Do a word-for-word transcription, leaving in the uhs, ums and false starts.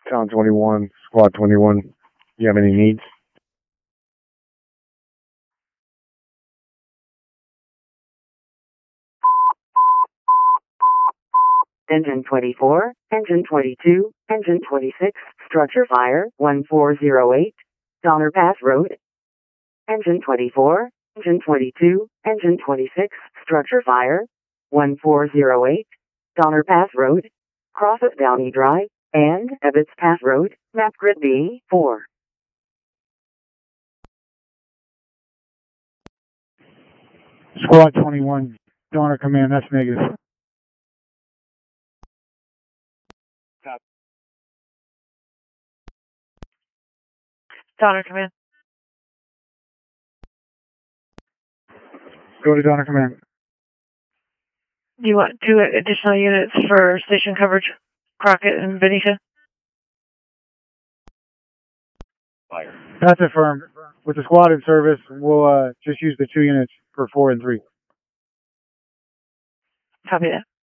Town twenty-one, Squad twenty-one. You have any needs? Engine twenty-four, Engine twenty-two, Engine twenty-six, structure fire, one four zero eight, Donner Pass Road. Engine twenty-four, Engine twenty-two, Engine twenty-six, structure fire, one four zero eight, Donner Pass Road, crosses Downey Drive, and Ebbets Pass Road, map grid B four. Squad twenty-one, Donner Command, that's negative. Donner Command. Go to Donner Command. Do you want two additional units for station coverage, Crockett and Benicia? Fire. That's affirmed. With the squad in service, we'll uh, just use the two units for four and three. Copy that.